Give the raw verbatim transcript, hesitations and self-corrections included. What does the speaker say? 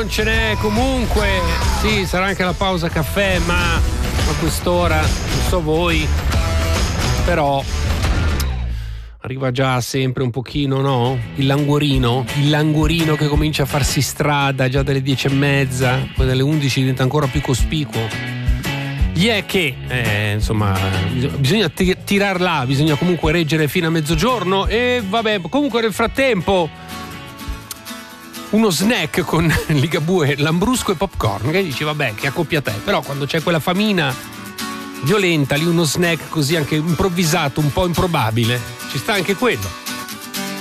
non ce n'è comunque. Sì, sarà anche la pausa caffè, ma a quest'ora, non so voi, però arriva già sempre un pochino, no? Il languorino, il languorino che comincia a farsi strada già dalle dieci e mezza, poi dalle undici diventa ancora più cospicuo. Gli è che, eh, insomma, bisogna t- tirar là, bisogna comunque reggere fino a mezzogiorno e vabbè, comunque nel frattempo uno snack con Ligabue, lambrusco e popcorn, che dici vabbè, che accoppia te, però quando c'è quella famina violenta lì uno snack così anche improvvisato, un po' improbabile, ci sta anche quello.